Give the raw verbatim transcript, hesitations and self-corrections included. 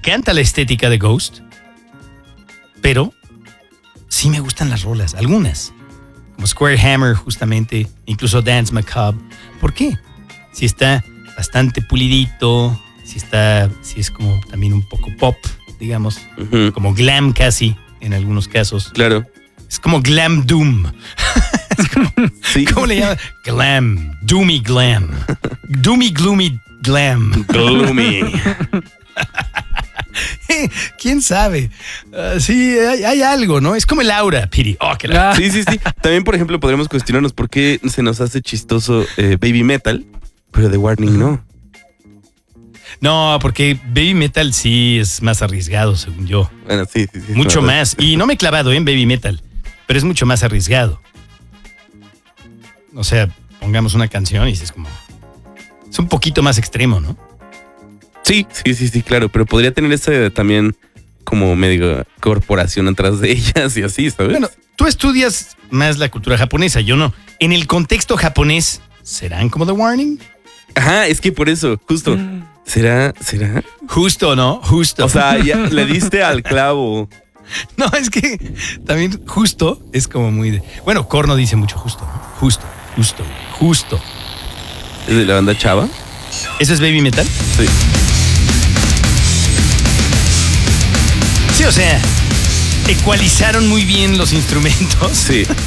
encanta la estética de Ghost, pero sí me gustan las rolas, algunas. Como Square Hammer, justamente, incluso Dance Macabre. ¿Por qué? Si está bastante pulidito, si está, si es como también un poco pop, digamos, uh-huh. como glam casi, en algunos casos. Claro. Es como glam doom. Es como, sí. ¿Cómo le llaman? Glam, doomy glam. Doomy gloomy glam. Gloomy. ¿Quién sabe? Uh, sí, hay, hay algo, ¿no? Es como el aura, Piri. Oh, que la... Sí, sí, sí. También, por ejemplo, podríamos cuestionarnos por qué se nos hace chistoso eh, Baby Metal, pero The Warning no. No, porque Baby Metal sí es más arriesgado, según yo. Bueno, sí, sí, sí. Mucho más. Y no me he clavado en Baby Metal, pero es mucho más arriesgado. O sea, pongamos una canción y es como... Es un poquito más extremo, ¿no? Sí, sí, sí, sí, claro. Pero podría tener ese también como medio corporación atrás de ellas y así, ¿sabes? Bueno, tú estudias más la cultura japonesa, yo no. En el contexto japonés, ¿serán como The Warning? Ajá, es que por eso, justo. ¿Será? ¿Será? Justo, ¿no? Justo. O sea, ya le diste al clavo. No, es que también justo es como muy de... Bueno, Corno dice mucho justo, ¿no? Justo, justo, justo. ¿Es de la banda Chava? ¿Eso es Baby Metal? Sí. Sí, o sea, ecualizaron muy bien los instrumentos. Sí.